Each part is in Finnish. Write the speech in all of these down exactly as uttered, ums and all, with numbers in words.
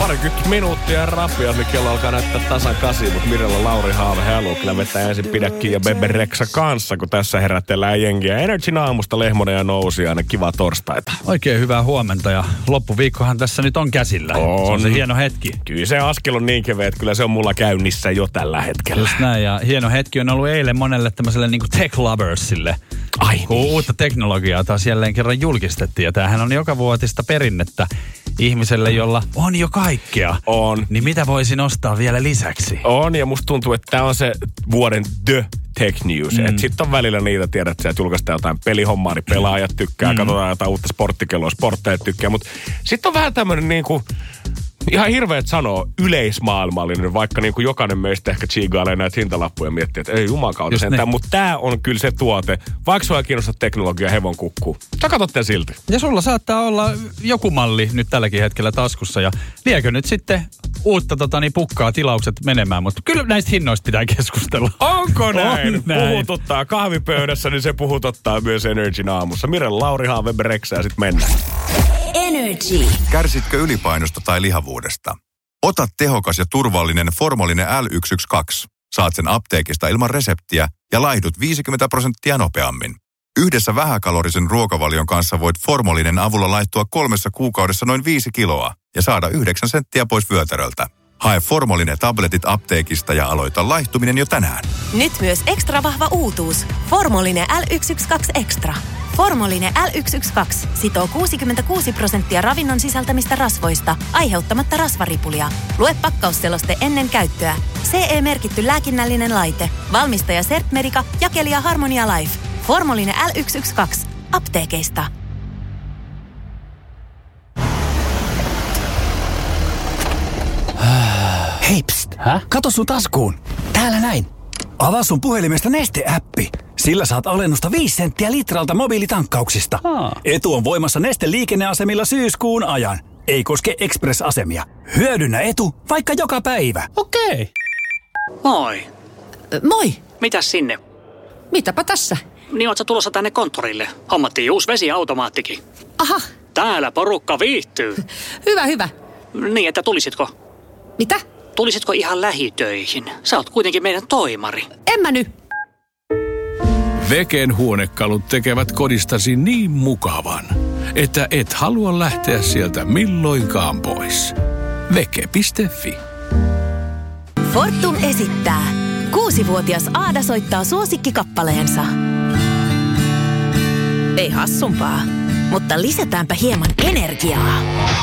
Parikymmentä minuuttia rapia, niin kello alkaa näyttää tasan kasi, mutta Mirella Lauri Haave haluaa kyllä vetää ensin pidäkin ja Bebe Rexha kanssa, kun tässä herätellään jengiä. Energyn aamusta Lehmonen ja Nousi aina kiva torstaita. Oikein hyvää huomenta ja loppuviikkohan tässä nyt on käsillä. On. Se on se hieno hetki. Kyllä se askel on niin keveä, että kyllä se on mulla käynnissä jo tällä hetkellä. Just näin, ja hieno hetki on ollut eilen monelle tämmöiselle niinku tech loversille. Ai kun niin. Uutta teknologiaa taas jälleen kerran julkistettiin, ja tämähän on jokavuotista perinnettä ihmiselle, jolla on jo kaikkea. On. Niin mitä voisin ostaa vielä lisäksi? On, ja musta tuntuu, että tää on se vuoden The Tech News. Mm. Että sitten on välillä niitä, tiedät sä, että julkaistaan jotain pelihommaa, niin pelaajat tykkää, mm. katsotaan jotain uutta sporttikelloa, sportteet tykkää. Mutta sitten on vähän tämmönen niinku, ihan hirveet sanoo, yleismaailmallinen, vaikka niinku jokainen meistä ehkä chiigailee näitä hintalappuja ja miettii, että ei jumakauta sentään. Mutta tää on kyllä se tuote, vaikka sua ei kiinnosta teknologia hevon kukkuu. Sä katsotte silti. Ja sulla saattaa olla joku malli nyt tälläkin hetkellä taskussa, ja liekö nyt sitten uutta tota, niin pukkaa tilaukset menemään, mutta kyllä näistä hinnoista pitää keskustella. Onko näin? On näin. Puhututtaa kahvipöydässä, niin se puhututtaa myös Energyn aamussa. Mirella Lauri Haave, Bebe Rexha ja sit mennään. Energy. Kärsitkö ylipainosta tai lihavuudesta? Ota tehokas ja turvallinen Formolinen L yksi yksi kaksi. Saat sen apteekista ilman reseptiä ja laihdut viisikymmentä prosenttia nopeammin. Yhdessä vähäkalorisen ruokavalion kanssa voit Formolinen avulla laihtua kolmessa kuukaudessa noin viisi kiloa ja saada yhdeksän senttiä pois vyötäröltä. Hae Formolinen tabletit apteekista ja aloita laihtuminen jo tänään. Nyt myös ekstra vahva uutuus. Formolinen L yksi yksi kaksi Extra. Formolinen L yksi yksi kaksi sitoo kuusikymmentäkuusi prosenttia ravinnon sisältämistä rasvoista, aiheuttamatta rasvaripulia. Lue pakkausseloste ennen käyttöä. C E-merkitty lääkinnällinen laite. Valmistaja Sertmerica, jakelija Harmonia Life. Formolinen L yksi yksi kaksi. Apteekeista. Hei pst, Häh? Kato sun taskuun. Täällä näin. Avaa sun puhelimesta Neste-äppi. Sillä saat alennusta viisi senttiä litralta mobiilitankkauksista. Aa. Etu on voimassa Neste liikenneasemilla syyskuun ajan. Ei koske Express-asemia. Hyödynnä etu vaikka joka päivä. Okei. Moi. Moi. Mitäs sinne? Mitäpä tässä? Niin oot sä tulossa tänne konttorille? Hommattiin uusi vesiautomaattikin. Aha. Täällä porukka viihtyy. Hyvä, hyvä. Niin, että tulisitko? Mitä? Tulisitko ihan lähitöihin? Sä oot kuitenkin meidän toimari. En mä nyt. Veken huonekalut tekevät kodistasi niin mukavan, että et halua lähteä sieltä milloinkaan pois. Veke piste fi. Fortum esittää. Kuusivuotias Aada soittaa suosikkikappaleensa. Ei hassumpaa, mutta lisätäänpä hieman energiaa.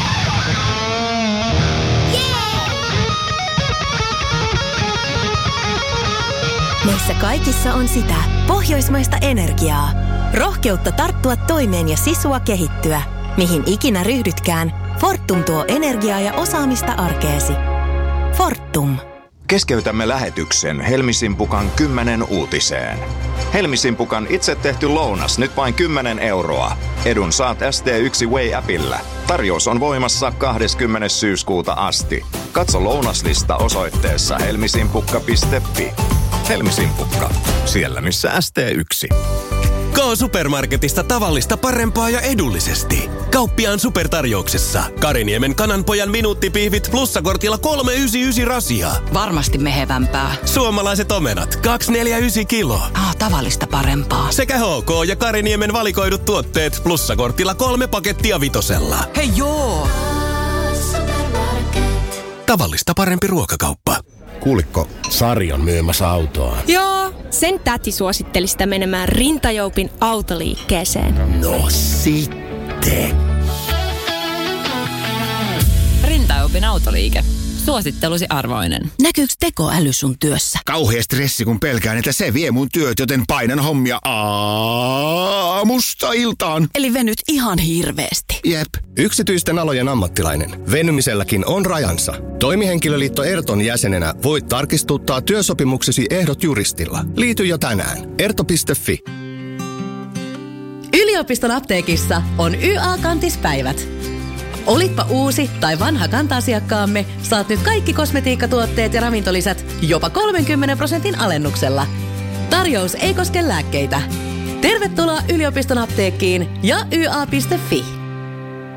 Meissä kaikissa on sitä pohjoismaista energiaa. Rohkeutta tarttua toimeen ja sisua kehittyä. Mihin ikinä ryhdytkään, Fortum tuo energiaa ja osaamista arkeesi. Fortum. Keskeytämme lähetyksen Helmisimpukan kymmenen uutiseen. Helmisimpukan itse tehty lounas nyt vain kymmenen euroa. Edun saat S T yksi Way-appillä. Tarjous on voimassa kahdeskymmenes syyskuuta asti. Katso lounaslista osoitteessa helmisimpukka piste fi. Helmisimpukka. Siellä missä S T yksi. K-Supermarketista tavallista parempaa ja edullisesti. Kauppiaan supertarjouksessa. Kariniemen kananpojan minuuttipihvit plussakortilla kolme yhdeksänkymmentäyhdeksän rasia. Varmasti mehevämpää. Suomalaiset omenat kaksi neljäkymmentäyhdeksän kiloa. Ah, tavallista parempaa. Sekä H K ja Kariniemen valikoidut tuotteet plussakortilla kolme pakettia vitosella. Hei joo! Tavallista parempi ruokakauppa. Kuulikko, Sari on myymässä autoa. Joo, sen täti suositteli sitä menemään Rintajoupin autoliikkeeseen. No sitten. Rintajoupin autoliike. Suosittelusi arvoinen. Näkyykö tekoäly sun työssä? Kauhea stressi, kun pelkään, että se vie mun työt, joten painan hommia aamusta iltaan. Eli venyt ihan hirveästi. Jep. Yksityisten alojen ammattilainen. Venymiselläkin on rajansa. Toimihenkilöliitto Erton jäsenenä voit tarkistuttaa työsopimuksesi ehdot juristilla. Liity jo tänään. erto piste fi. Yliopiston apteekissa on Y A-kantispäivät. Olitpa uusi tai vanha kanta-asiakkaamme, saat nyt kaikki kosmetiikkatuotteet ja ravintolisät jopa kolmenkymmenen prosentin alennuksella. Tarjous ei koske lääkkeitä. Tervetuloa yliopiston apteekkiin ja y a piste fi.